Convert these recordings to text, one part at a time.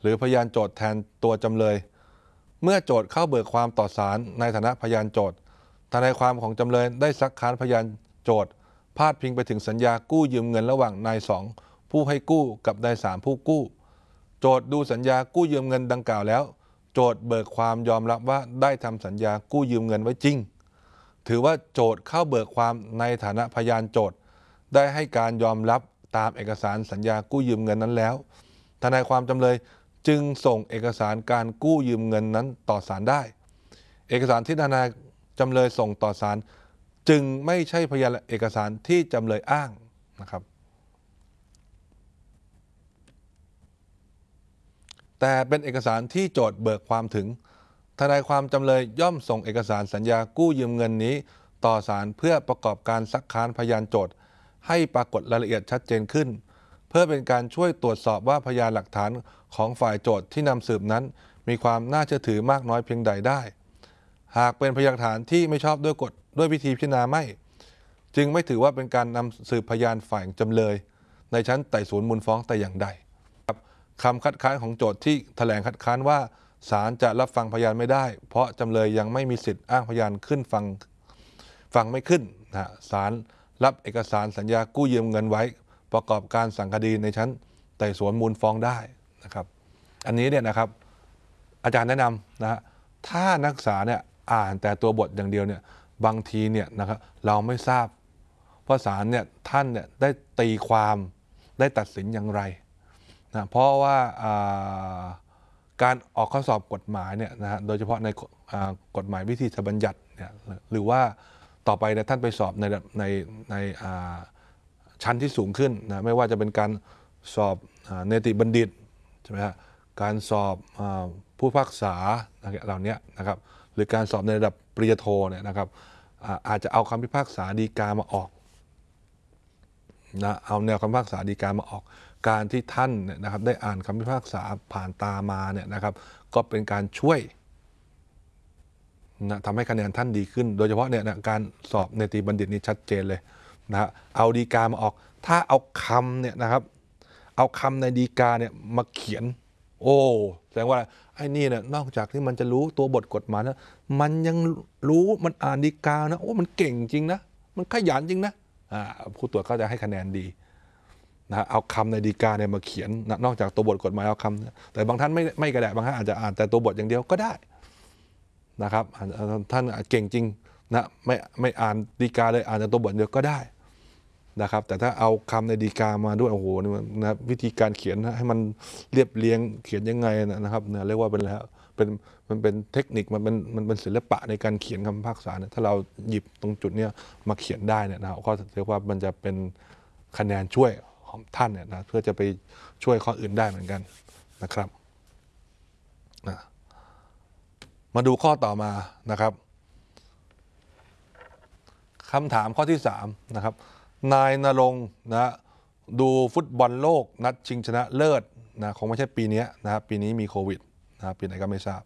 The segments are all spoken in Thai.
หรือพยานโจทก์แทนตัวจำเลยเมื่อโจทก์เข้าเบิกความต่อศาลในฐานะพยานโจทก์ทนายความของจำเลยได้ซักค้านพยานโจทก์พาดพิงไปถึงสัญญากู้ยืมเงินระหว่างนายสองผู้ให้กู้กับนายสามผู้กู้โจทก์ดูสัญญากู้ยืมเงินดังกล่าวแล้วโจทก์เบิกความยอมรับว่าได้ทำสัญญากู้ยืมเงินไว้จริงถือว่าโจทก์เข้าเบิกความในฐานะพยานโจทก์ได้ให้การยอมรับตามเอกสารสัญญากู้ยืมเงินนั้นแล้วทนายความจำเลยจึงส่งเอกสารการกู้ยืมเงินนั้นต่อศาลได้เอกสารที่ทนายจำเลยส่งต่อศาลจึงไม่ใช่พยานเอกสารที่จำเลยอ้างนะครับแต่เป็นเอกสารที่โจทก์เบิกความถึงทนายความจำเลยย่อมส่งเอกสารสัญญากู้ยืมเงินนี้ต่อศาลเพื่อประกอบการซักค้านพยานโจทก์ให้ปรากฏรายละเอียดชัดเจนขึ้นเพื่อเป็นการช่วยตรวจสอบว่าพยานหลักฐานของฝ่ายโจทก์ที่นำสืบนั้นมีความน่าเชื่อถือมากน้อยเพียงใดได้หากเป็นพยานหลักฐานที่ไม่ชอบด้วยกฎด้วยวิธีพิจารณาไม่จึงไม่ถือว่าเป็นการนำสืบพยานฝ่ายจำเลยในชั้นไต่สวนมูลฟ้องแต่อย่างใดคำคัดค้านของโจทก์ที่แถลงคัดค้านว่าศาลจะรับฟังพยานไม่ได้เพราะจำเลยยังไม่มีสิทธิ์อ้างพยานขึ้นฟังไม่ขึ้นนะศาลรับเอกสารสัญญากู้ยืมเงินไว้ประกอบการสั่งคดีในชั้นไต่สวนมูลฟ้องได้นะครับอันนี้เนี่ยนะครับอาจารย์แนะนำนะฮะถ้านักศึกษาเนี่ยอ่านแต่ตัวบทอย่างเดียวเนี่ยบางทีเนี่ยนะครับเราไม่ทราบเพราะศาลเนี่ยท่านเนี่ยได้ตีความได้ตัดสินอย่างไรนะเพราะว่าการออกข้อสอบกฎหมายเนี่ยนะฮะโดยเฉพาะในกฎหมายวิธีบัญญัติเนี่ยหรือว่าต่อไปเนี่ยท่านไปสอบในชั้นที่สูงขึ้นนะไม่ว่าจะเป็นการสอบเนติบัณฑิตใช่ไหมฮะการสอบผู้พิพากษาเหล่านี้นะครับหรือการสอบในระดับปริญญาโทเนี่ยนะครับอาจจะเอาคำพิพากษาฎีกามาออกนะเอาแนวคำพิพากษาฎีกามาออกการที่ท่านเนี่ยนะครับได้อ่านคำพิพากษาผ่านตามาเนี่ยนะครับก็เป็นการช่วยนะทำให้คะแนนท่านดีขึ้นโดยเฉพาะเนี่ยนะการสอบเนติบัณฑิตนี่ชัดเจนเลยนะฮะเอาฎีกามาออกถ้าเอาคำเนี่ยนะครับเอาคำในฎีกาเนี่ยมาเขียนโอ้แสดงว่าไอ้นี่เนี่ยนอกจากที่มันจะรู้ตัวบทกฎหมายนะมันยังรู้มันอ่านฎีกานะโอ้มันเก่งจริงนะมันขยันจริงนะผู้ตรวจก็จะให้คะแนนดีนะเอาคำในฎีกาเนี่ยมาเขียนนะนอกจากตัวบทกฎหมายเอาคำแต่บางท่านไม่กระแดะบางท่านอาจจะอ่านแต่ตัวบทอย่างเดียวก็ได้นะครับท่านเก่งจริงนะไม่อ่านฎีกาเลยอ่านแต่ตัวบทเดียวก็ได้นะครับแต่ถ้าเอาคำในฎีกามาด้วยโอ้โหนะวิธีการเขียนให้มันเรียบเรียงเขียนยังไงนะครับเรียกว่าเป็นแล้วมันเป็นเทคนิคมันเป็นศิลปะในการเขียนคำพิพากษาเนี่ยถ้าเราหยิบตรงจุดเนี้ยมาเขียนได้เนี่ยนะก็เรียกว่ามันจะเป็นคะแนนช่วยของท่านเนี่ยนะเพื่อจะไปช่วยข้ออื่นได้เหมือนกันนะครับมาดูข้อต่อมานะครับคำถามข้อที่3นะครับนายณรงค์นะดูฟุตบอลโลกนัดชิงชนะเลิศนะคงไม่ใช่ปีนี้นะครับปีนี้มีโควิดนะปีไหนก็ไม่ทราบ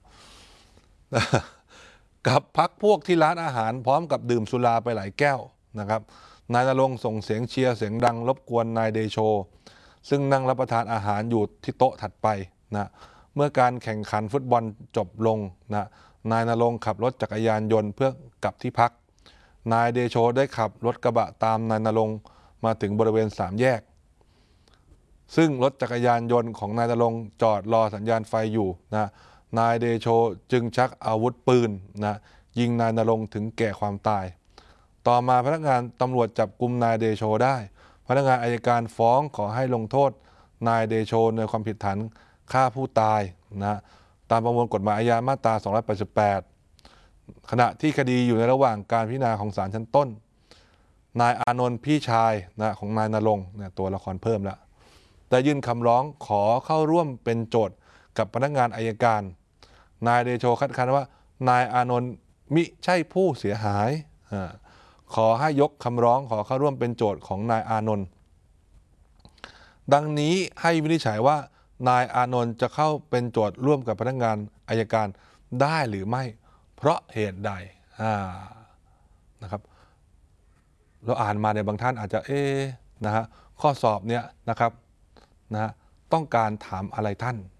กับพักพวกที่ร้านอาหารพร้อมกับดื่มสุราไปหลายแก้วนะครับนายณรงค์ส่งเสียงเชียร์เสียงดังรบกวนนายเดโชซึ่งนั่งรับประทานอาหารอยู่ที่โต๊ะถัดไปนะเมื่อการแข่งขันฟุตบอลจบลงนะนายณรงค์ขับรถจักรยานยนต์เพื่อกลับที่พักนายเดโชได้ขับรถกระบะตามนายณรงค์มาถึงบริเวณ3 แยกซึ่งรถจักรยานยนต์ของนายณรงค์จอดรอสัญญาณไฟอยู่นะนายเดโชจึงชักอาวุธปืนนะยิงนายณรงค์ถึงแก่ความตายต่อมาพนักงานตำรวจจับกุมนายเดโชได้พนักงานอัยการฟ้องขอให้ลงโทษนายเดโชในความผิดฐานฆ่าผู้ตายนะตามประมวลกฎหมายอาญามาตรา288ขณะที่คดีอยู่ในระหว่างการพิจารณาของศาลชั้นต้นนายอานนท์พี่ชายนะของนายณรงค์เนี่ยตัวละครเพิ่มแล้วได้ยื่นคำร้องขอเข้าร่วมเป็นโจทก์กับพนักงานอัยการนายเดโชคัดค้านว่านายอานนท์มิใช่ผู้เสียหายขอให้ยกคำร้องขอเข้าร่วมเป็นโจทก์ของนายอานนท์ดังนี้ให้วินิจฉัยว่านายอานนท์จะเข้าเป็นโจทก์ร่วมกับพนักงานอัยการได้หรือไม่เพราะเหตุใดนะครับเราอ่านมาในบางท่านอาจจะนะฮะข้อสอบเนี้ยนะครับนะต้องการถามอะไรท่าน